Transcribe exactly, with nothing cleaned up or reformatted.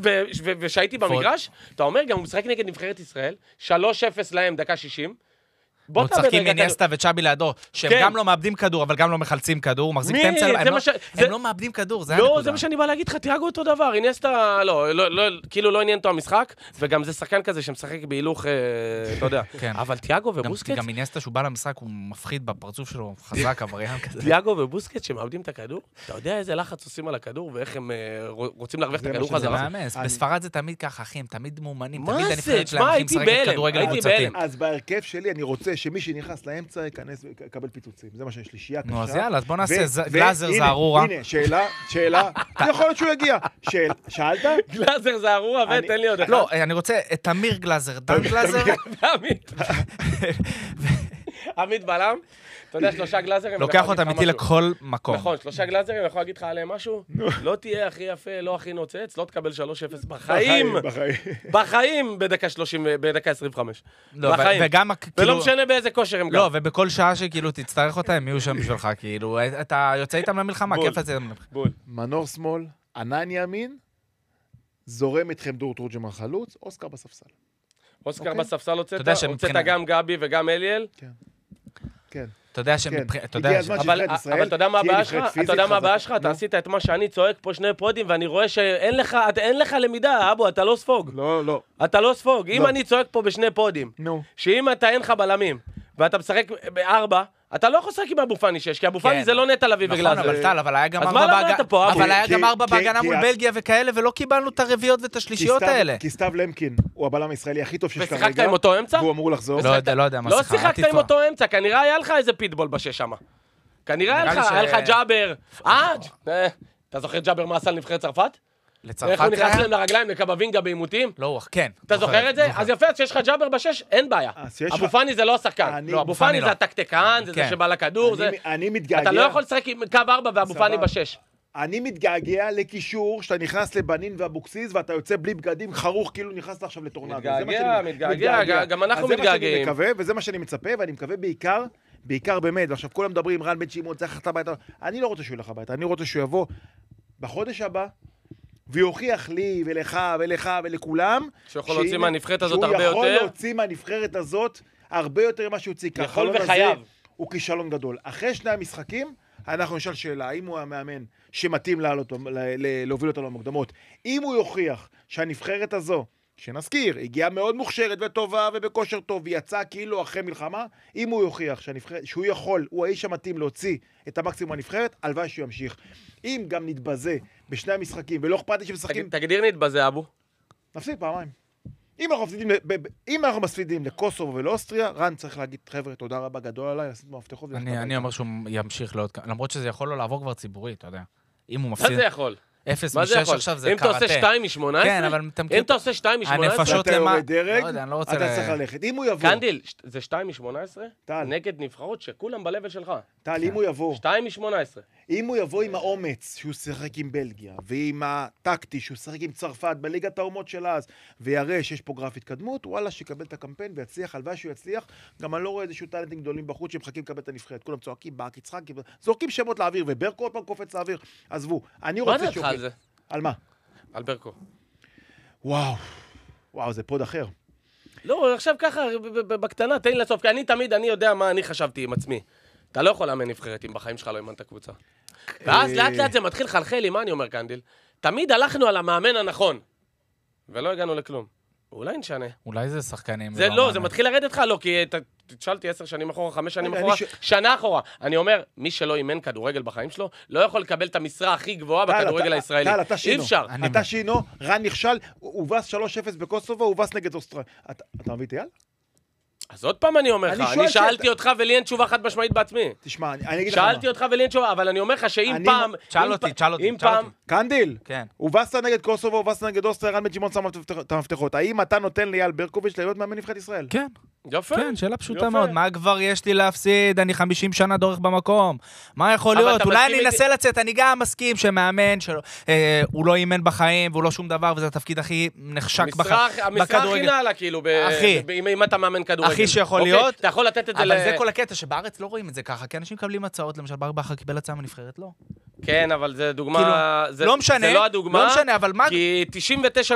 ושהייתי במגרש, אתה אומר, גם הוא משחק נגד נבחרת ישראל, שלוש אפס להם, דקה שישים, הוא צחקים איניאסטה וצ'אבי לידו, שהם גם לא מאבדים כדור, אבל גם לא מחלצים כדור, הוא מחזיק את האמצע, הם לא מאבדים כדור, זה הנקודה. לא, זה מה שאני בא להגיד לך, תיאגו אותו דבר, איניאסטה, לא, כאילו לא עניין אותו המשחק, וגם זה שחקן כזה שמשחק בהילוך, אתה יודע, אבל תיאגו ובוסקט... גם איניאסטה שהוא בא למשחק, הוא מפחיד בפרצוף שלו, חזק, עבריין כזה. תיאגו ובוסקט שמאבדים את הכדור, אתה יודע איזה לחץ עושים על הכדור, ואיך הם רוצים להרוויח את הכדור חזרה. בספרד זה תמיד ככה, אחי, הם תמיד מאומנים, מה זה? תשמע, הייתי בהלם, הייתי בהלם. אז בהרכב שלי אני רוצה שמי שנכנס לאמצע ייכנס יקבל פיצוצים. זה מה שיש לי, שיהיה קשה. נו, אז יאללה, אז בוא נעשה גלאזר זערורה. הנה, שאלה, שאלה, יכול להיות שהוא יגיע. שאלת? גלאזר זערורה, ותן לי עוד אחד. לא, אני רוצה את תמיר גלאזר, דן גלאזר. עמית. עמית בלם. אתה יודע, שלושה גלאזרים... לוקח אותם איתי לכל מקום. נכון, שלושה גלאזרים, אני יכול להגיד לך עליהם משהו? לא תהיה הכי יפה, לא הכי נוצץ, לא תקבל שלוש אפס בחיים. בחיים בדקה שלושים, בדקה עשרים וחמש. בחיים. ולא משנה באיזה כושר הם גם. לא, ובכל שעה שכאילו תצטרך אותה, הם יהיו שם בשבילך, כאילו, אתה יוצא איתם למלחמה, כיף את זה. בול. מנור שמאל, ענן ימין, זורם אתכם דור תורג'מן חלוץ, אוסקר בספסל. אוסקר בספסל הוצאת, הוצאת גם גבי וגם אליאל. כן. כן. אתה יודע שמבחינת... אבל אתה יודע מה הבעיה שלך? אתה יודע מה הבעיה שלך? אתה עשית את מה שאני צועק פה שני פודים, ואני רואה שאין לך, אין לך למידה, אבו, אתה לא ספוג. לא, לא. אתה לא ספוג. אם אני צועק פה בשני פודים, שאם אתה אין לך בלמים, ואתה משחק בארבע, אתה לא יכול לשחק עם אבו פאני שש, כי אבו פאני זה לא נטע לביא וגלאזר. נכון, אבל טל, אבל היה גם ארבע בהגנה מול בלגיה וכאלה, ולא קיבלנו את הרביעיות ואת השלישיות האלה. כי סתיו למקין הוא הבלם הישראלי הכי טוב שיש כרגע. ושיחקת עם אותו אמצע? והוא אמור לחזור. לא יודע, לא יודע מה שיחקת. לא שיחקת עם אותו אמצע, כנראה היה לך איזה פיטבול בשש שמה. כנראה היה לך ג'אבר. אה, אתה זוכר ג'אבר מה עשה לנבחרת צרפת? איך הוא נכנס להם לרגליים לקבבינגה באימותים? לא, כן. אתה זוכר את זה? אז יפה, כשיש לך ג'אבר בשש, אין בעיה. אבו פאני זה לא השחקן. אבו פאני זה הטקטיקן, זה זה שבא לכדור. אתה לא יכול לשחק עם קו ארבע ואבו פאני בשש. אני מתגעגע לקישור שאתה נכנס לבנין ואבוקסיס ואתה יוצא בלי בגדים חרוך כאילו נכנסת עכשיו לטורנדו. מתגעגע, מתגעגע, גם אנחנו מתגעגעים. וזה מה שאני מצפה, ואני מקווה בעיקר, בעיקר באמת, ועכשיו כולם מדברים, רן בן שמעון צריך ללכת הביתה. אני לא רוצה שהוא ילך הביתה, אני רוצה שהוא יבוא בחודש הבא ויוכיח לי ולך ולך ולכולם שיכול להוציא מהנבחרת הזאת הרבה יותר. שהוא יכול להוציא מהנבחרת הזאת הרבה יותר ממה שיוציא. יכול וחייב. הוא כישלון גדול. אחרי שני המשחקים, אנחנו נשאל שאלה, האם הוא המאמן שמתאים להוביל אותנו למוקדמות? אם הוא יוכיח שהנבחרת הזו, שנזכיר, הגיעה מאוד מוכשרת וטובה ובכושר טוב, ויצא כאילו אחרי מלחמה, אם הוא יוכיח שהוא יכול, הוא האיש המתאים להוציא את המקסימום הנבחרת, הלוואי שהוא ימשיך. אם גם נתבזה בשני המשחקים, ולא אכפת לי שמשחקים... תגדיר נתבזה, אבו. נפסיד פעמיים. אם אנחנו מפסידים, אם אנחנו מספידים לקוסובו ולאוסטריה, רן צריך להגיד, חבר'ה, תודה רבה גדול עליי, עשיתי מפתחות. אני אומר שהוא ימשיך לעוד, למרות שזה יכול לו לעבור כבר ציבורי, אתה יודע. אם הוא מפסיד... מה זה יכול? אפס משש עכשיו זה קראטה. אם אתה עושה שתיים משמונה עשרה? כן, אבל... אם אתה עושה שתיים משמונה עשרה? הנפשות למה... למה... אתה דרג, לא יודע, אני לא רוצה... אתה צריך ללכת. אם הוא יבוא... קנדיל, זה שתיים משמונה עשרה? טל. נגד נבחרות שכולם בלבל שלך. טל, אם הוא יבוא... שתיים משמונה עשרה. אם הוא יבוא עם האומץ שהוא שיחק עם בלגיה, ועם הטקטי שהוא שיחק עם צרפת בליגת האומות של אז, ויראה שיש פה גרף התקדמות, וואלה, שיקבל את הקמפיין ויצליח, הלוואי שהוא יצליח. גם אני לא רואה איזשהו טלנטים גדולים בחוץ שמחכים לקבל את הנבחרת. כולם צועקים, באק, יצחק, זורקים שמות לאוויר, וברקו עוד פעם קופץ לאוויר. עזבו. אני רוצה שהוא... על זה? על מה? על ברקו. וואו. וואו, זה פוד אחר. לא, עכשיו ככה, בקטנה, תן לי לסוף, כי אני תמיד, אני יודע מה אני חשבתי עם עצמי. אתה לא יכול לאמן נבחרת אם בחיים שלך לא אימנת הקבוצה. ואז לאט לאט זה מתחיל חלחל לי, מה אני אומר קנדיל? תמיד הלכנו על המאמן הנכון, ולא הגענו לכלום. אולי נשנה. אולי זה שחקנים. זה לא, זה מתחיל לרדת לך, לא, כי תשאלתי עשר שנים אחורה, חמש שנים אחורה, שנה אחורה. אני אומר, מי שלא אימן כדורגל בחיים שלו, לא יכול לקבל את המשרה הכי גבוהה בכדורגל הישראלי. אי אפשר. אתה שינו, רן נכשל, הובס שלוש אפס בקוסובו, הובס נגד אוסטריה. אתה מביא תיאל? אז עוד פעם אני אומר לך, אני שאלתי אותך ולי אין תשובה חד משמעית בעצמי. תשמע, אני אגיד לך מה. שאלתי אותך ולי אין תשובה, אבל אני אומר לך שאם פעם... שאל אותי, שאל אותי, שאל אותי. קנדיל, כן. הובסת נגד קוסובו, הובסת נגד אוסטריה, רן בן שמעון שם את המפתחות. האם אתה נותן לאייל ברקוביץ' להיות מאמן נבחרת ישראל? כן. יפה. כן, שאלה פשוטה מאוד. מה כבר יש לי להפסיד? אני חמישים שנה דורך במקום. מה יכול להיות? אולי אני אנסה לצאת, אני גם מסכים שמאמן שלו, הוא לא אימן בחיים, והוא לא שום דבר, וזה התפקיד הכי נחשק בכדורגל. המשרה הכי נעלה, כאילו, אם אתה מאמן כדורגל. הכי שיכול להיות. אתה יכול לתת את זה ל... אבל זה כל הקטע, שבארץ לא רואים את זה ככה, כי אנשים מקבלים הצעות, למשל, ברק בכר קיבל הצעה מנבחרת, לא. כן, אבל זה דוגמה... לא משנה, זה לא הדוגמה, לא משנה, אבל מה... כי תשעים ותשע